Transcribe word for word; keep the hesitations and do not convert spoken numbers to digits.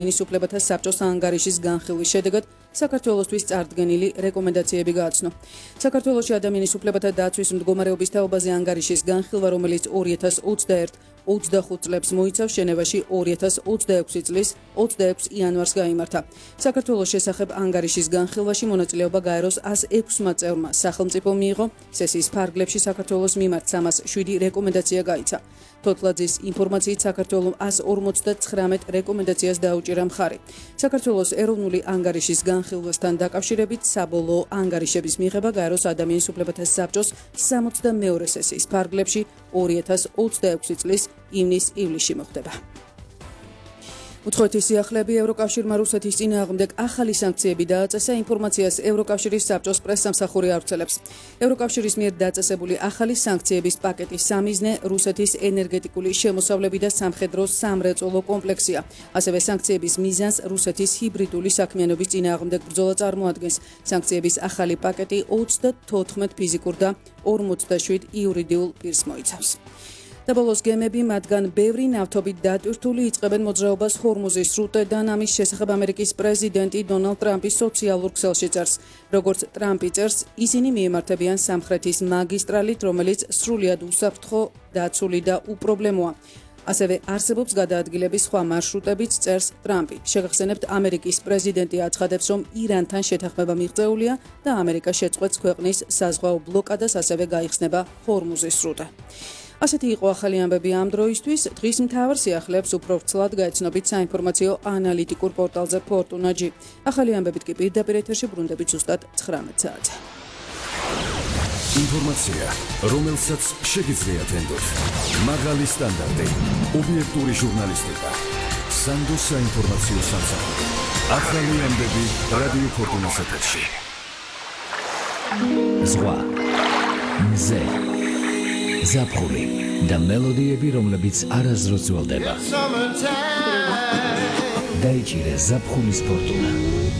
Ministrul საბჭოს ანგარიშის განხილვის შედეგად საქართველოსთვის წარდგენილი რეკომენდაციები გააცნო. საქართველოში ადამიანის უფლებათა დაცვის მდგომარეობის თაობაზე ანგარიშის განხილვა, რომელიც ორი ათას ოცდაერთი ოცდახუთ წლებს მოიცავს, ჟენევაში ორი ათას ოცდაექვსი წლის ოცდაექვსი იანვარს გაიმართა. საქართველოს შესახებ ანგარიშის განხილვაში მონაწილეობა გაეროს ასი ექვსმა წევრმა. სახელმწიფო მიიღო სესიის ფარგლებში საქართველოს მიმართ სამას შვიდი რეკომენდაცია გაიცა. თოთლაძის ინფორმაციით საქართველოს ასი ორმოცდათხრამეტ რეკომენდაციას დაუჭირა მხარი. საქართველოს ეროვნული ანგარიშის განხილვასთან დაკავშირებით საბოლოო ანგარიშების მიღება გაეროს ადამიანის უფლებათა საბჭოს სამოცდამეორე სესიის ფარგლებში ორი ათას ოცდაექვსი წლის ივნის-ივლისში მოხდება. უცხოეთის სიახლეები ევროკავშირმა რუსეთის წინააღმდეგ ახალი სანქციები დააწესა, ინფორმაციას ევროკავშირის საბჭოს პრესსამსახური ავრცელებს. ევროკავშირის მიერ დაწესებული ახალი სანქციების პაკეტის სამიზნე რუსეთის ენერგეტიკული შემოსავლები და სამხედრო სამრეწველო კომპლექსია. ასევე სანქციების მიზანს რუსეთის ჰიბრიდული საქმიანობის წინააღმდეგ ბრძოლა წარმოადგენს. სანქციების ახალი პაკეტი ოცდათოთხმეტ ფიზიკურ და ორმოცდაშვიდ იურიდიულ პირს მოიცავს. და ბოლოს გემები, მათგან ბევრი ნავთობით დატვირთული, იწყებენ მოძრაობას ჰორმუზის სრუტედან. ამის შესახებ ამერიკის პრეზიდენტი დონალდ ტრამპი სოციალურ ქსელში წერს. როგორც ტრამპი წერს, ისინი მიემართებიან სამხრეთის მაგისტრალით, რომელიც სრულიად უსაფრთხო, დაცული და უპრობლემოა. ასევე არსებობს გადაადგილების სხვა მარშრუტებიც, წერს ტრამპი. შეგახსენებთ, ამერიკის პრეზიდენტი აცხადებს, რომ ირანთან შეთანხმება მიღწეულია და ამერიკა შეწყვეტს ქვეყნის საზღვაო ბლოკადას, ასევე გაიხსნება ჰორმუზის სრუტე. ასეთი იყო ახალი ამბები ამ დროისთვის. დღის მთავარ სიახლეებს უფრო ვრცლად გაეცნობით საინფორმაციო ანალიტიკურ პორტალზე Fortuna G. ახალი ამბებით კი პირდაპირ ეთერში ბრუნდებით ზუსტად ცხრამეტ საათზე. ინფორმაცია, რომელსაც შეგიძლიათ ენდოთ. მაღალი სტანდარტი, ობიექტური ჟურნალისტიკა. სანდოს საინფორმაციო სამსახური. ახალი ამბები რადიო Fortuna-ს ეთერში. ზღვა, მზე, ზაფხული და მელოდიები, რომლებიც არასდროს ძველდება. დაიჭირე ზაფხულის Fortuna.